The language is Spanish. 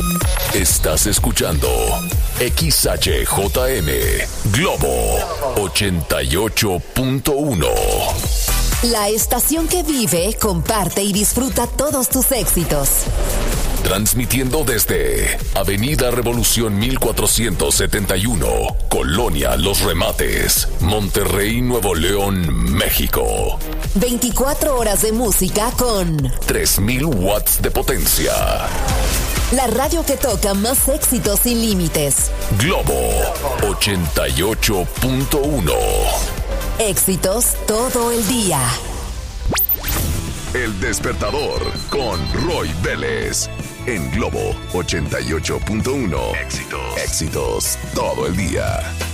Estás escuchando XHJM Globo 88.1. La estación que vive, comparte y disfruta todos tus éxitos. Transmitiendo desde Avenida Revolución 1471, Colonia Los Remates, Monterrey, Nuevo León, México. 24 horas de música con 3000 watts de potencia. La radio que toca más éxitos sin límites. Globo 88.1. Éxitos todo el día. El Despertador con Roy Vélez. En Globo 88.1. Éxitos todo el día.